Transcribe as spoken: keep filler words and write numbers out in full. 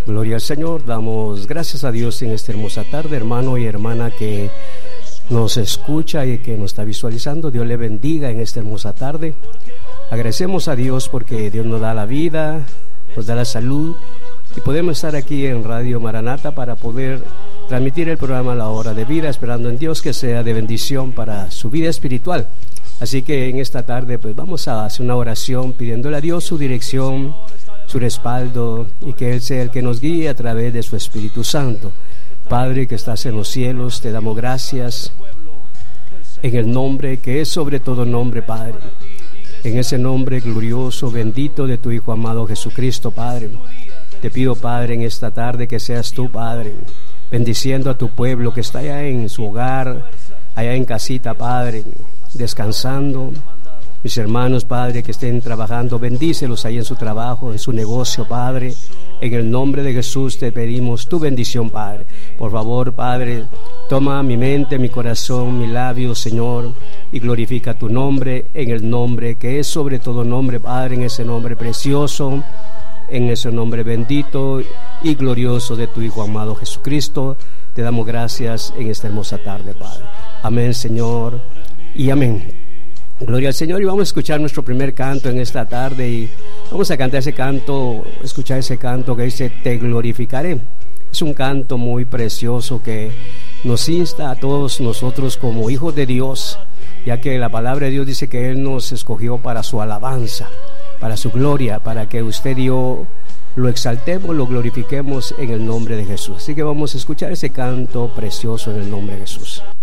Gloria al Señor, damos gracias a Dios en esta hermosa tarde, hermano y hermana que nos escucha y que nos está visualizando. Dios le bendiga en esta hermosa tarde. Agradecemos a Dios porque Dios nos da la vida, nos da la salud y podemos estar aquí en Radio Maranata para poder transmitir el programa La Hora de Vida, esperando en Dios que sea de bendición para su vida espiritual. Así que en esta tarde pues vamos a hacer una oración pidiéndole a Dios su dirección, su respaldo y que Él sea el que nos guíe a través de su Espíritu Santo. Padre que estás en los cielos, te damos gracias en el nombre que es sobre todo nombre, Padre. En ese nombre glorioso, bendito de tu Hijo amado Jesucristo, Padre. Te pido, Padre, en esta tarde que seas tú, Padre, bendiciendo a tu pueblo que está allá en su hogar, allá en casita, Padre, descansando. Mis hermanos, Padre, que estén trabajando, bendícelos ahí en su trabajo, en su negocio, Padre. En el nombre de Jesús te pedimos tu bendición, Padre. Por favor, Padre, toma mi mente, mi corazón, mi labio, Señor, y glorifica tu nombre en el nombre que es sobre todo nombre, Padre, en ese nombre precioso, en ese nombre bendito y glorioso de tu Hijo amado Jesucristo. Te damos gracias en esta hermosa tarde, Padre. Amén, Señor, y amén. Gloria al Señor, y vamos a escuchar nuestro primer canto en esta tarde y vamos a cantar ese canto, escuchar ese canto que dice Te glorificaré. Es un canto muy precioso que nos insta a todos nosotros como hijos de Dios, ya que la palabra de Dios dice que Él nos escogió para su alabanza, para su gloria, para que usted y yo lo exaltemos, lo glorifiquemos en el nombre de Jesús. Así que vamos a escuchar ese canto precioso en el nombre de Jesús.